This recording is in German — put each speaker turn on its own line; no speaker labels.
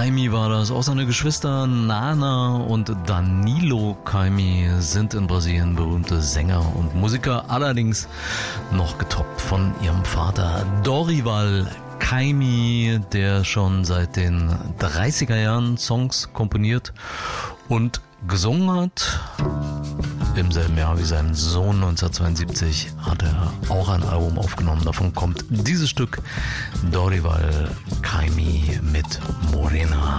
Caymmi war das. Auch seine Geschwister Nana und Danilo Caymmi sind in Brasilien berühmte Sänger und Musiker, allerdings noch getoppt von ihrem Vater Dorival Caymmi, der schon seit den 30er Jahren Songs komponiert und gesungen hat. Im selben Jahr wie sein Sohn 1972 hat er auch ein Album aufgenommen. Davon kommt dieses Stück Dorival Caymmi mit Morena.